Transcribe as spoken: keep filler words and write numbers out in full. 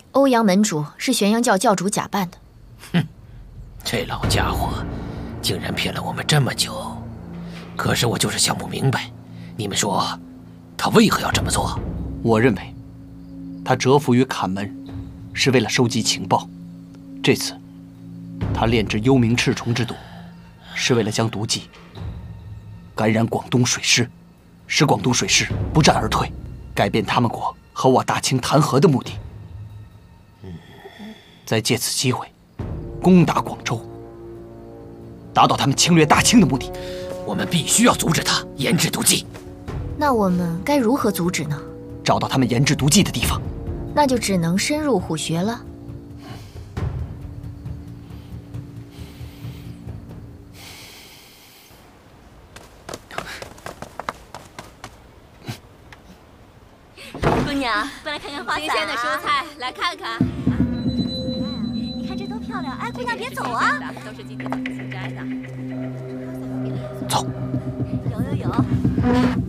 欧阳门主是玄阳教教主假扮的。 哼，这老家伙竟然骗了我们这么久。可是我就是想不明白，你们说他为何要这么做？ 我认为，他蛰伏于坎门，是为了收集情报。这次，他炼制幽冥赤虫之毒，是为了将毒剂感染广东水师，使广东水师不战而退，改变他们国和我大清谈和的目的。再借此机会攻打广州，达到他们侵略大清的目的。 我们必须要阻止他研制毒剂。 那我们该如何阻止呢？ 找到他们研制毒剂的地方。 那就只能深入虎穴了。 姑娘，过来看看花伞、啊。 新鲜的蔬菜，来看看。 你看这多漂亮！哎，姑娘别走啊！ 都是今天早上新摘的。 走。 有有有。